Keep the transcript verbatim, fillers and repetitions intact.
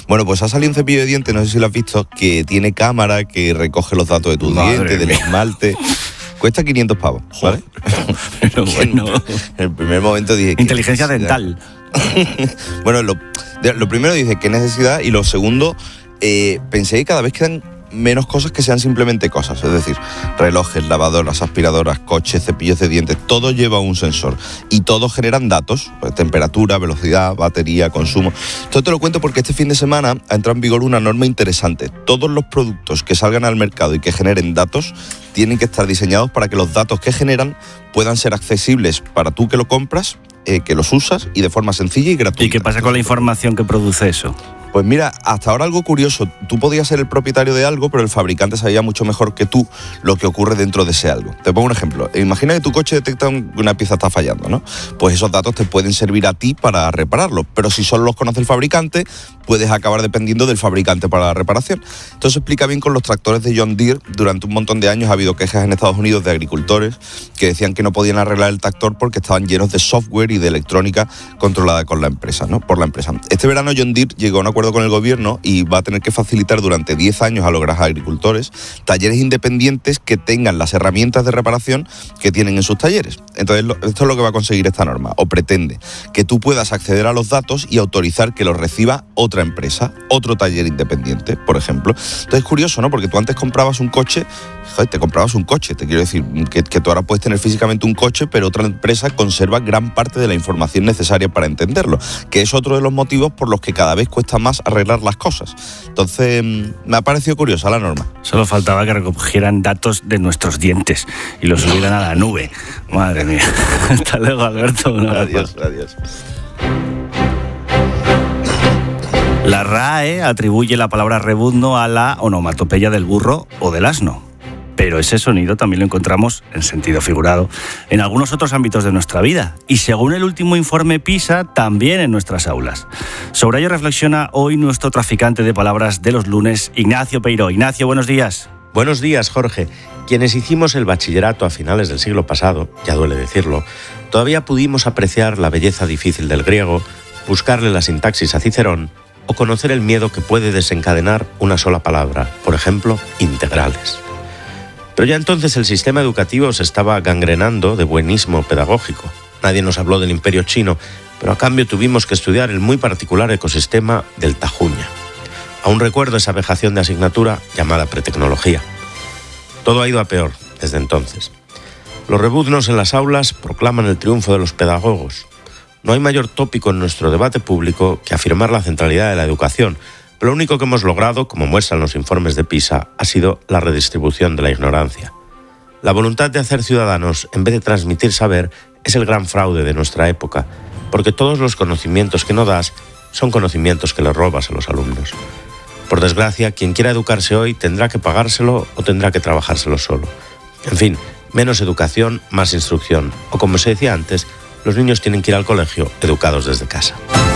Bueno, pues ha salido un cepillo de dientes, no sé si lo has visto, que tiene cámara, que recoge los datos de tus dientes, del esmalte. Cuesta quinientos pavos, ¿vale? Pero bueno. En el primer momento dije... Inteligencia dental. Bueno, lo, lo primero dije, ¿qué necesidad? Y lo segundo, eh, pensé que cada vez quedan menos cosas que sean simplemente cosas. Es decir, relojes, lavadoras, aspiradoras, coches, cepillos de dientes, todo lleva un sensor. Y todos generan datos, pues, temperatura, velocidad, batería, consumo. Esto te lo cuento porque este fin de semana ha entrado en vigor una norma interesante. Todos los productos que salgan al mercado y que generen datos tienen que estar diseñados para que los datos que generan puedan ser accesibles para tú que lo compras, eh, que los usas y de forma sencilla y gratuita. ¿Y qué pasa con la información que produce eso? Pues mira, hasta ahora algo curioso, tú podías ser el propietario de algo, pero el fabricante sabía mucho mejor que tú lo que ocurre dentro de ese algo. Te pongo un ejemplo, imagina que tu coche detecta que una pieza está fallando, ¿no? Pues esos datos te pueden servir a ti para repararlo, pero si solo los conoce el fabricante, puedes acabar dependiendo del fabricante para la reparación. Entonces se explica bien con los tractores de John Deere. Durante un montón de años ha habido quejas en Estados Unidos de agricultores que decían que no podían arreglar el tractor porque estaban llenos de software y de electrónica controlada con la empresa, ¿no? Por la empresa. Este verano John Deere llegó a un acuerdo con el gobierno y va a tener que facilitar durante diez años a los agricultores talleres independientes que tengan las herramientas de reparación que tienen en sus talleres. Entonces, esto es lo que va a conseguir esta norma, o pretende, que tú puedas acceder a los datos y autorizar que los reciba otra empresa, otro taller independiente, por ejemplo. Entonces es curioso, ¿no? Porque tú antes comprabas un coche, joder, te comprabas un coche, te quiero decir que, que tú ahora puedes tener físicamente un coche, pero otra empresa conserva gran parte de la información necesaria para entenderlo, que es otro de los motivos por los que cada vez cuesta más arreglar las cosas. Entonces, me ha parecido curiosa la norma. Solo faltaba que recogieran datos de nuestros dientes y los subieran a la nube. Madre mía. Hasta luego, Alberto. Adiós, adiós. La R A E atribuye la palabra rebuzno a la onomatopeya del burro o del asno. Pero ese sonido también lo encontramos, en sentido figurado, en algunos otros ámbitos de nuestra vida. Y según el último informe PISA, también en nuestras aulas. Sobre ello reflexiona hoy nuestro traficante de palabras de los lunes, Ignacio Peiró. Ignacio, buenos días. Buenos días, Jorge. Quienes hicimos el bachillerato a finales del siglo pasado, ya duele decirlo, todavía pudimos apreciar la belleza difícil del griego, buscarle la sintaxis a Cicerón o conocer el miedo que puede desencadenar una sola palabra, por ejemplo, integrales. Pero ya entonces el sistema educativo se estaba gangrenando de buenismo pedagógico. Nadie nos habló del Imperio Chino, pero a cambio tuvimos que estudiar el muy particular ecosistema del Tajuña. Aún recuerdo esa vejación de asignatura llamada pretecnología. Todo ha ido a peor desde entonces. Los rebuznos en las aulas proclaman el triunfo de los pedagogos. No hay mayor tópico en nuestro debate público que afirmar la centralidad de la educación. Lo único que hemos logrado, como muestran los informes de PISA, ha sido la redistribución de la ignorancia. La voluntad de hacer ciudadanos, en vez de transmitir saber, es el gran fraude de nuestra época, porque todos los conocimientos que no das son conocimientos que le robas a los alumnos. Por desgracia, quien quiera educarse hoy tendrá que pagárselo o tendrá que trabajárselo solo. En fin, menos educación, más instrucción, o como se decía antes, los niños tienen que ir al colegio educados desde casa.